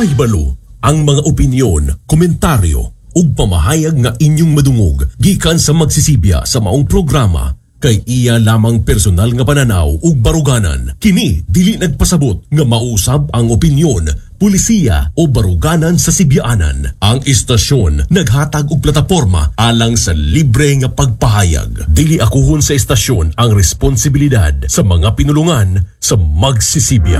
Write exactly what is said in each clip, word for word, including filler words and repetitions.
Mahibalo ang mga opinyon, komentaryo ug pamahayag nga inyong madungog gikan sa magsisibya sa maong programa kay iya lamang personal nga pananaw ug baruganan. Kini dili nagpasabot nga mausab ang opinyon, pulisiya o baruganan sa sibyaanan. Ang istasyon naghatag og plataporma alang sa libre nga pagpahayag. Dili akuhon sa istasyon ang responsibilidad sa mga pinulungan sa magsisibya.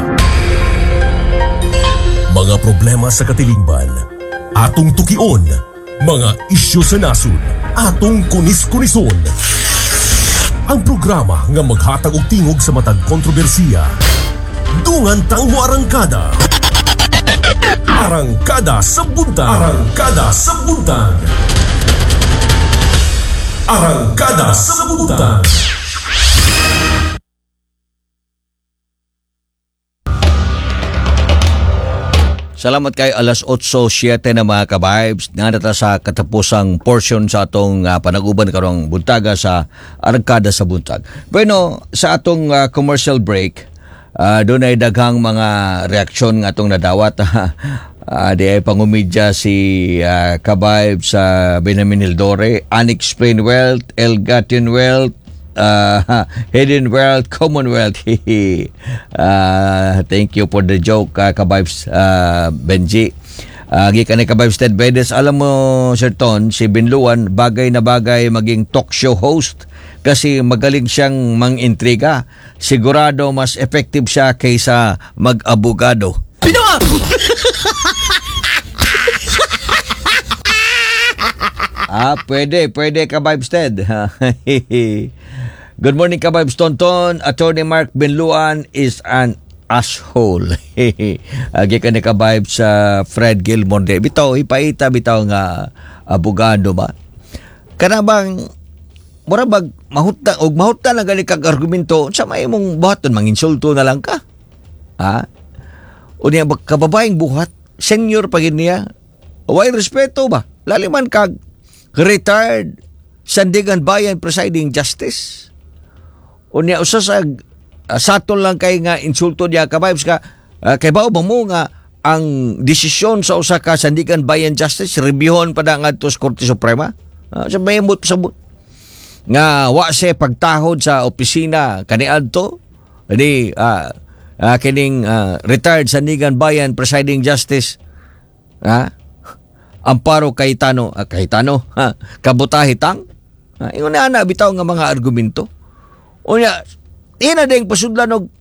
Mga problema sa katilingban, atong tukion. Mga isyu sa nasod, atong kunis-kunison. Ang programa nga maghatag og tingog sa matag kontrobersiya. Dungan tang mo arangkada. Arangkada sa buntag. Arangkada sa buntag. Arangkada sa buntag. Salamat kay alas eight siyete na mga ka-vibes. Nandata sa katapusang portion sa atong uh, panag-uban karong buntaga sa Arangkada sa Buntag. Bueno, sa atong uh, commercial break, uh, doon ay daghang mga reaksyon nga atong nadawat. uh, di ay pangumidya si uh, ka-vibes sa uh, Benjamin Hildore, Unexplained Wealth, Elgatin Wealth, Uh, Hidden Wealth, Commonwealth. uh, thank you for the joke, uh, Kabibes uh, Benji. Uh, gikan ni Kabibes Ted Bedes. Alam mo, Sir Ton, si Binluan, bagay na bagay maging talk show host kasi magaling siyang mang-intriga. Sigurado mas effective siya kaysa mag-abogado. Pinoa! ah, pwede, pwede Kabibes Ted. Good morning, Kabibes Tonton. Attorney Mark Binluan is an asshole. Agi ka ni Kabibes sa uh, Fred Gilmore. Bitaw, ipaita bitaw nga abogado ba? Kanabang, mura bag mahuta, o mahuta na gali kag argumento, sa may mong buhaton, manginsulto na lang ka. Ha? O niya, kababaeng buhat, senior pa niya, way respeto ba? Laliman kag retired Sandigan Bayan Presiding Justice. O niya usasag uh, satol lang kay nga insulto niya Kabibes ka uh, kay bao ba mo nga ang desisyon sa usa ka Sandigan Bayan Justice rebyuhon pa da ngadto sa Korte Suprema uh, sa mayamot pasabot nga wa siya pagtahod sa opisina kaniadto di uh, uh, kining uh, retired Sandigan Bayan Presiding Justice ha uh, Amparo Cayetano uh, Cayetano ha kabutahitang uh, ingon na ana bitaw nga mga argumento. O niya, ina ding pasudlan og